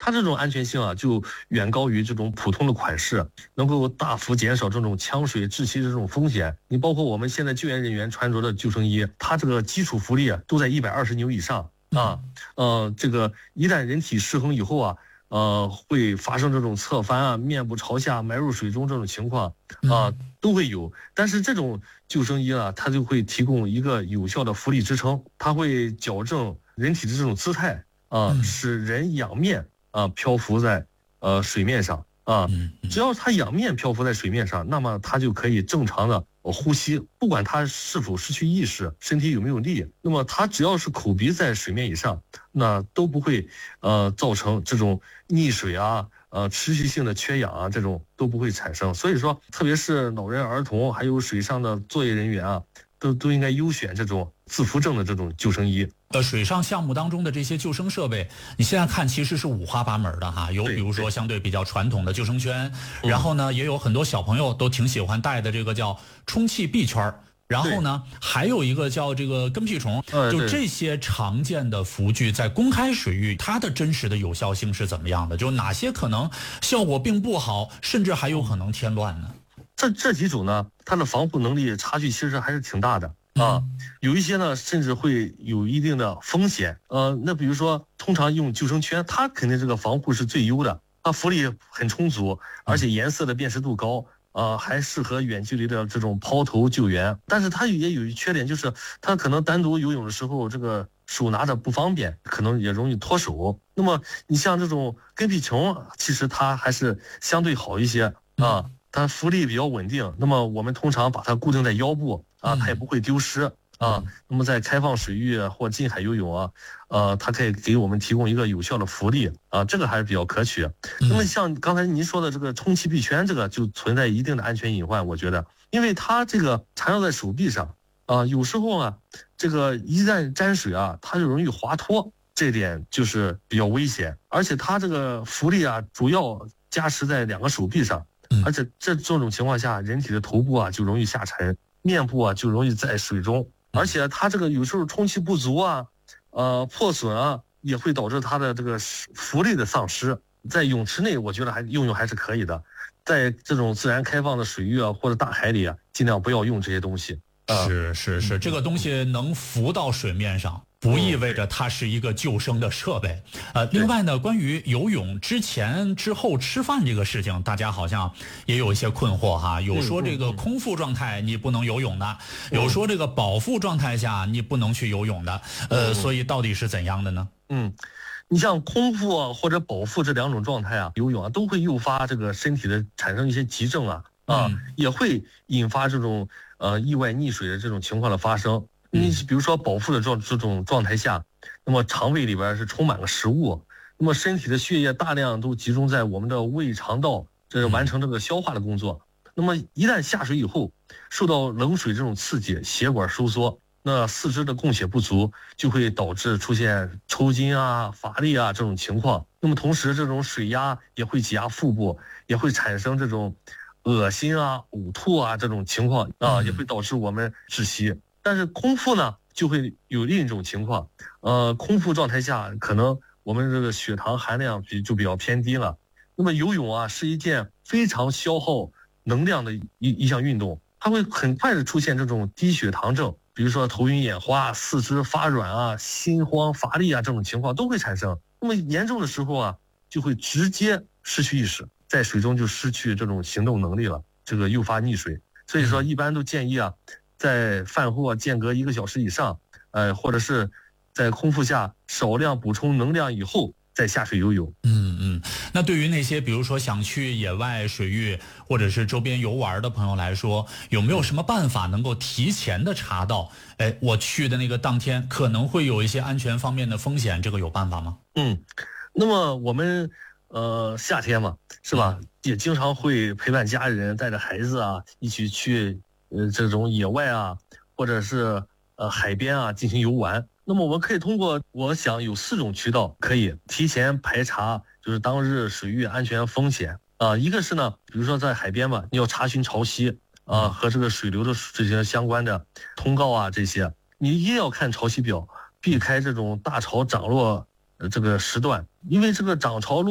它这种安全性啊，就远高于这种普通的款式，能够大幅减少这种呛水窒息的这种风险。你包括我们现在救援人员穿着的救生衣，它这个基础浮力啊都在120牛以上啊。这个一旦人体失衡以后啊，会发生这种侧翻啊、面部朝下埋入水中这种情况啊，都会有。但是这种救生衣啊，它就会提供一个有效的浮力支撑，它会矫正人体的这种姿态啊，使人仰面啊漂浮在水面上啊。只要它仰面漂浮在水面上，那么它就可以正常的呼吸，不管它是否失去意识，身体有没有力，那么它只要是口鼻在水面以上，那都不会造成这种溺水啊、持续性的缺氧啊，这种都不会产生。所以说，特别是老人、儿童还有水上的作业人员啊，都应该优选这种自浮正的这种救生衣。 水上项目当中的这些救生设备，你现在看其实是五花八门的哈，有比如说相对比较传统的救生圈，然后呢也有很多小朋友都挺喜欢戴的这个叫充气臂圈，然后呢还有一个叫这个跟屁虫，就这些常见的浮具在公开水域它的真实的有效性是怎么样的？就哪些可能效果并不好，甚至还有可能添乱呢？ 这几种呢，它的防护能力差距其实还是挺大的。有一些呢，甚至会有一定的风险。那比如说，通常用救生圈，它肯定这个防护是最优的，它浮力很充足，而且颜色的辨识度高，还适合远距离的这种抛投救援。但是它也有一缺点，就是它可能单独游泳的时候，这个手拿着不方便，可能也容易脱手。那么你像这种跟屁虫，其实它还是相对好一些啊。它浮力比较稳定，那么我们通常把它固定在腰部啊，它也不会丢失啊。那么在开放水域或近海游泳啊，它可以给我们提供一个有效的浮力啊，这个还是比较可取。那么像刚才您说的这个充气臂圈，这个就存在一定的安全隐患，我觉得，因为它这个缠绕在手臂上啊，有时候啊，这个一旦沾水啊，它就容易滑脱，这点就是比较危险。而且它这个浮力啊，主要加持在2个手臂上。而且这种情况下，人体的头部啊就容易下沉，面部啊就容易在水中，而且它这个有时候充气不足啊，破损啊，也会导致它的这个浮力的丧失。在泳池内，我觉得用还是可以的，在这种自然开放的水域啊或者大海里啊，尽量不要用这些东西。 是，这个东西能浮到水面上，不意味着它是一个救生的设备。另外呢，关于游泳之前之后吃饭这个事情，大家好像也有一些困惑哈。有说这个空腹状态你不能游泳的，有说这个饱腹状态下你不能去游泳的。所以到底是怎样的呢？ 你像空腹啊或者饱腹这2种状态啊，游泳啊都会诱发这个身体的产生一些急症啊，也会引发这种意外溺水的这种情况的发生。你比如说饱腹的这种状态下，那么肠胃里边是充满了食物，那么身体的血液大量都集中在我们的胃肠道，这是完成这个消化的工作。那么一旦下水以后，受到冷水这种刺激，血管收缩，那四肢的供血不足，就会导致出现抽筋啊、乏力啊这种情况。那么同时，这种水压也会挤压腹部，也会产生这种恶心啊、呕吐啊这种情况啊，也会导致我们窒息。但是空腹呢，就会有另一种情况，空腹状态下，可能我们这个血糖含量就比较偏低了。那么游泳啊，是一件非常消耗能量的一项运动，它会很快的出现这种低血糖症，比如说头晕眼花、四肢发软啊、心慌乏力啊这种情况都会产生。那么严重的时候啊，就会直接失去意识，在水中就失去这种行动能力了，这个诱发溺水。所以说，一般都建议啊，在饭后间隔1个小时以上，或者是在空腹下少量补充能量以后再下水游泳。 那对于那些比如说想去野外水域或者是周边游玩的朋友来说，有没有什么办法能够提前的查到，我去的那个当天可能会有一些安全方面的风险，这个有办法吗？ 那么我们夏天嘛，是吧，也经常会陪伴家人，带着孩子啊一起去这种野外啊，或者是海边啊进行游玩。那么我们可以通过，我想有4种渠道可以提前排查，就是当日水域安全风险啊。一个是呢，比如说在海边嘛，你要查询潮汐啊和这个水流的这些相关的通告啊，这些你一定要看潮汐表，避开这种大潮涨落这个时段，因为这个涨潮落